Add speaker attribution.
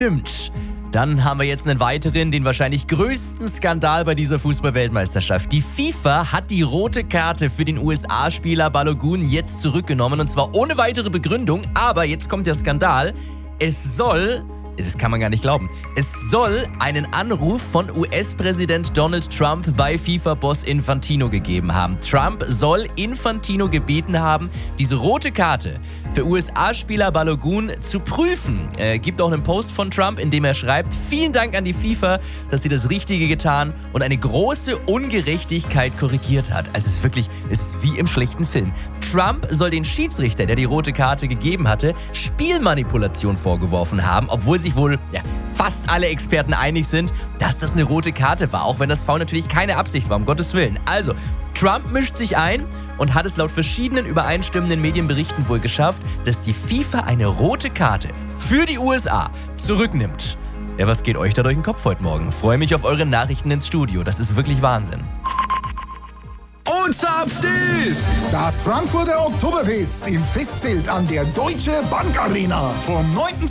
Speaker 1: Stimmt. Dann haben wir jetzt einen weiteren, den wahrscheinlich größten Skandal bei dieser Fußball-Weltmeisterschaft. Die FIFA hat die rote Karte für den USA-Spieler Balogun jetzt zurückgenommen und zwar ohne weitere Begründung. Aber jetzt kommt der Skandal. Das kann man gar nicht glauben. Es soll einen Anruf von US-Präsident Donald Trump bei FIFA-Boss Infantino gegeben haben. Trump soll Infantino gebeten haben, diese rote Karte für USA-Spieler Balogun zu prüfen. Gibt auch einen Post von Trump, in dem er schreibt: Vielen Dank an die FIFA, dass sie das Richtige getan und eine große Ungerechtigkeit korrigiert hat. Also es ist wie im schlechten Film. Trump soll den Schiedsrichter, der die rote Karte gegeben hatte, Spielmanipulation vorgeworfen haben, obwohl sich wohl fast alle Experten einig sind, dass das eine rote Karte war, auch wenn das Foul natürlich keine Absicht war, um Gottes Willen. Also, Trump mischt sich ein und hat es laut verschiedenen übereinstimmenden Medienberichten wohl geschafft, dass die FIFA eine rote Karte für die USA zurücknimmt. Ja, was geht euch da durch den Kopf heute Morgen? Freue mich auf eure Nachrichten ins Studio, das ist wirklich Wahnsinn.
Speaker 2: Und zapft es!
Speaker 3: Das Frankfurter Oktoberfest im Festzelt an der Deutsche Bank Arena vom 9.